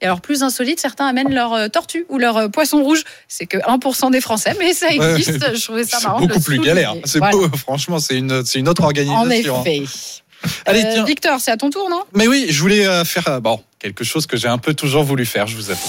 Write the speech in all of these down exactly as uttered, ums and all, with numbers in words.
Et alors, plus insolite, certains amènent leur euh, tortue ou leur euh, poisson rouge. C'est que un pour cent des Français, mais ça existe. Ouais, je trouvais ça marrant. C'est beaucoup plus galère. C'est voilà. beau, franchement, c'est une, c'est une autre organisation. En effet. Allez, euh, Victor, c'est à ton tour, non ? Mais oui, je voulais euh, faire euh, bon, quelque chose que j'ai un peu toujours voulu faire, je vous avoue.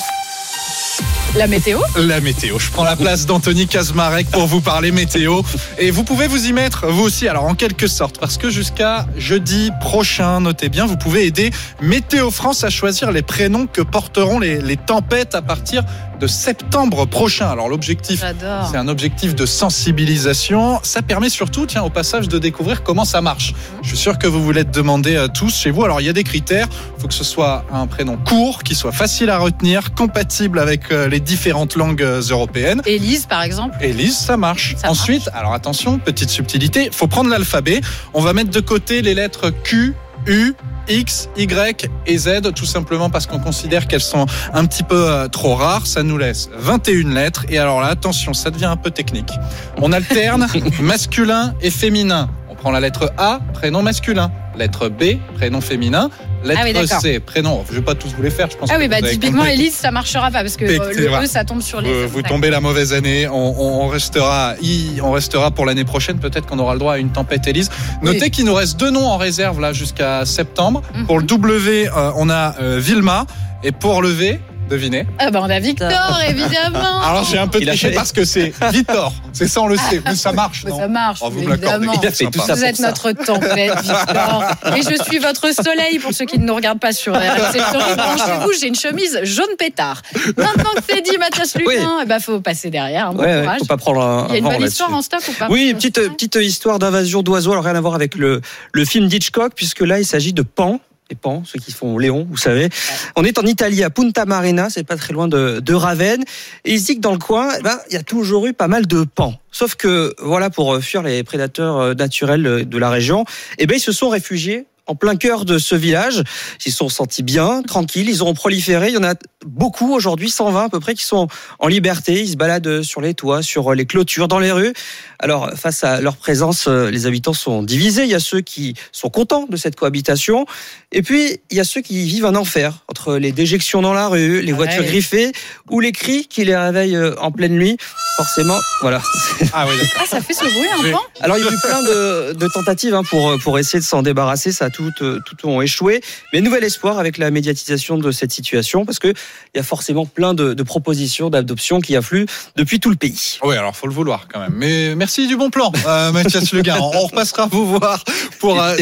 La météo ? La météo. Je prends la place d'Anthony Kaczmarek pour vous parler météo. Et vous pouvez vous y mettre, vous aussi, alors en quelque sorte, parce que jusqu'à jeudi prochain, notez bien, vous pouvez aider Météo France à choisir les prénoms que porteront les, les tempêtes à partir de septembre prochain. Alors l'objectif, J'adore. c'est un objectif de sensibilisation. Ça permet surtout, tiens, au passage, de découvrir comment ça marche. Je suis sûr que vous voulez demander à tous chez vous. Alors il y a des critères. Il faut que ce soit un prénom court, qui soit facile à retenir, compatible avec les différentes langues européennes. Élise, par exemple. Élise, ça marche. Ça Ensuite, marche. alors attention, petite subtilité, il faut prendre l'alphabet. On va mettre de côté les lettres Q, U, X, Y et Z, tout simplement parce qu'on considère qu'elles sont un petit peu euh, trop rares. Ça nous laisse vingt et une lettres. Et alors là, attention, ça devient un peu technique. On alterne masculin et féminin. On prend la lettre A, prénom masculin. Lettre B, prénom féminin. Lettre ah oui, C, prénom. Je ne vais pas tous vous les faire, je pense. Ah que oui, bah vous avez typiquement, compris. Élise, ça marchera pas parce que euh, le E, ça tombe sur les. Vous, vous tombez la mauvaise année. On, on restera, on restera pour l'année prochaine. Peut-être qu'on aura le droit à une tempête Élise. Notez oui. qu'il nous reste deux noms en réserve là jusqu'à septembre. Mm-hmm. Pour le W, euh, on a euh, Vilma, et pour le V, devinez. Ah bah on a Victor, évidemment. Alors j'ai un peu triché parce que c'est Victor. C'est ça, on le sait. Mais ça marche, non ? Ça marche, oh, vous évidemment. Il a fait tout ça vous êtes ça. Notre tempête, Victor. Et je suis votre soleil pour ceux qui ne nous regardent pas sur R M C Story. Branchez-vous, j'ai une chemise jaune pétard. Maintenant que c'est dit, Mathias Luquin, il oui. bah, faut passer derrière. Bon ouais, courage. Faut pas prendre un, il y a une bonne histoire là-dessus. en stock ou pas ? Oui, petite, petite histoire d'invasion d'oiseaux. Alors rien à voir avec le, le film d'Hitchcock, puisque là, il s'agit de Pan. Les pans, ceux qui font Léon, vous savez. On est en Italie, à Punta Marina, c'est pas très loin de, de Ravenne. Et il se dit que dans le coin, eh ben, il y a toujours eu pas mal de pans. Sauf que, voilà, pour fuir les prédateurs naturels de la région, eh ben, ils se sont réfugiés en plein cœur de ce village. Ils se sont sentis bien, tranquilles, ils ont proliféré. Il y en a beaucoup aujourd'hui, cent vingt à peu près, qui sont en liberté. Ils se baladent sur les toits, sur les clôtures, dans les rues. Alors, face à leur présence, les habitants sont divisés. Il y a ceux qui sont contents de cette cohabitation. Et puis, il y a ceux qui vivent un enfer, entre les déjections dans la rue, les voitures ouais. griffées, ou les cris qui les réveillent en pleine nuit. Forcément, voilà. Ah oui, ah, ça fait ce bruit, un pan ? Alors, il y a eu plein de, de tentatives hein, pour, pour essayer de s'en débarrasser. Ça a tout, tout ont échoué. Mais nouvel espoir avec la médiatisation de cette situation, parce qu'il y a forcément plein de, de propositions d'adoption qui affluent depuis tout le pays. Oui, alors il faut le vouloir quand même. Mais merci du bon plan, euh, Mathias Luquin. On repassera vous voir pour. Euh,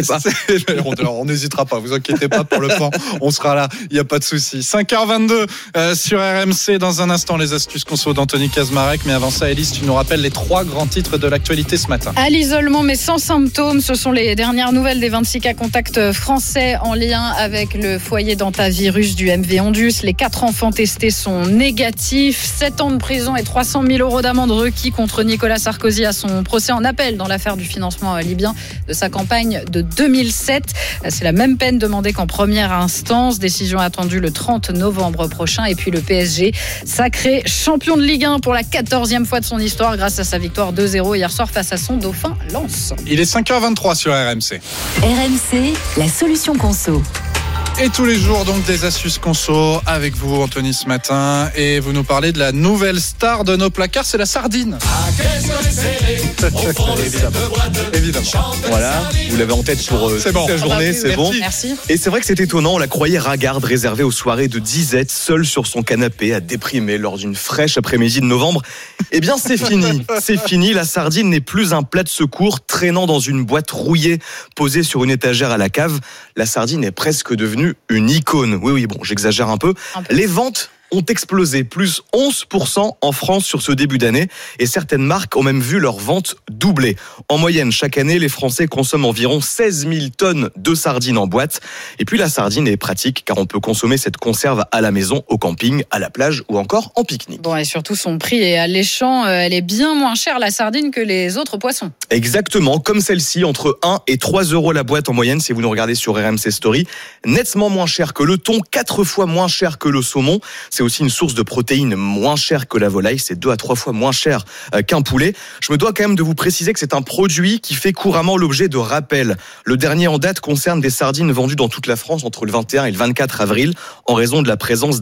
on n'hésitera pas, vous inquiétez pas pour le plan. On sera là, il n'y a pas de souci. cinq heures vingt-deux euh, sur R M C. Dans un instant, les astuces conso d'Anthony Kaczmarek. Mais avant ça, Élise, tu nous rappelles les trois grands titres de l'actualité ce matin. À l'isolement, mais sans symptômes, ce sont les dernières nouvelles des vingt-six cas contacts français en lien avec le foyer d'antavirus du M V Ondus. Les quatre enfants testés sont négatifs. sept ans de prison et trois cent mille euros d'amende requis contre Nicolas Sarkozy à son procès en appel dans l'affaire du financement libyen de sa campagne de deux mille sept. C'est la même peine demandée qu'en première instance. Décision attendue le trente novembre prochain. Et puis le P S G, sacré champion de Ligue un pour la quatorzième fois de son histoire grâce à sa victoire deux zéro hier soir face à son dauphin Lens. Il est cinq heures vingt-trois sur R M C. R M C, la solution conso. Et tous les jours, donc, des astuces conso avec vous, Anthony, ce matin. Et vous nous parlez de la nouvelle star de nos placards, c'est la sardine. Évidemment. Évidemment. Voilà, vous l'avez en tête pour euh, c'est bon. toute la journée, Merci. c'est bon. Merci. Et c'est vrai que c'est étonnant, on la croyait ringarde, réservée aux soirées de disette, seule sur son canapé, à déprimer lors d'une fraîche après-midi de novembre. Eh bien, c'est fini. C'est fini, la sardine n'est plus un plat de secours traînant dans une boîte rouillée, posée sur une étagère à la cave. La sardine est presque devenue une icône. Oui, oui, bon, j'exagère un peu. Un peu. Les ventes ont explosé, plus onze pour cent en France sur ce début d'année, et certaines marques ont même vu leurs ventes doubler. En moyenne, chaque année, les Français consomment environ seize mille tonnes de sardines en boîte. Et puis la sardine est pratique, car on peut consommer cette conserve à la maison, au camping, à la plage ou encore en pique-nique. Bon, et surtout son prix est alléchant, elle est bien moins chère la sardine que les autres poissons. Exactement, comme celle-ci, entre un et trois euros la boîte en moyenne, si vous nous regardez sur R M C Story. Nettement moins cher que le thon, quatre fois moins cher que le saumon. C'est aussi une source de protéines moins chère que la volaille, c'est deux à trois fois moins cher qu'un poulet. Je me dois quand même de vous préciser que c'est un produit qui fait couramment l'objet de rappels. Le dernier en date concerne des sardines vendues dans toute la France entre le vingt et un et le vingt-quatre avril, en raison de la présence